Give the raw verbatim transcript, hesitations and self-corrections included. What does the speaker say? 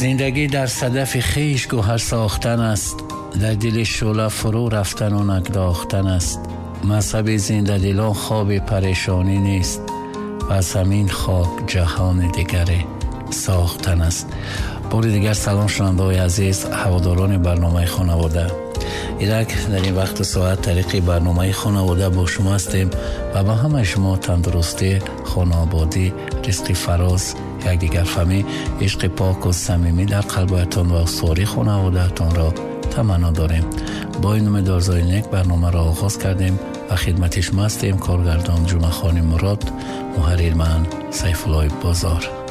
زندگی در صدف خیش گوهر ساختن است، در دل شعله فرو رفتن و نگداختن است. مذهب زنده دلان خواب پریشانی نیست، پس همین خاک جهان دیگر ساختن است. بار دیگر سلام شنونده‌های عزیز، هواداران برنامه خانواده. ایرک در این وقت ساعت طریق برنامه خانواده با شما هستیم و با همه شما تندرستی، خانوادگی، رزق فراز، یک دیگر فهمی، عشق پاک و صمیمی در قلبتان و استواری خانواده‌تان را تمنا داریم. با این امید آرزوی نیک برنامه را آغاز کردیم و خدمت شما هستیم. کارگردان جمعه خانی مراد، محرر من سیف الله بازار.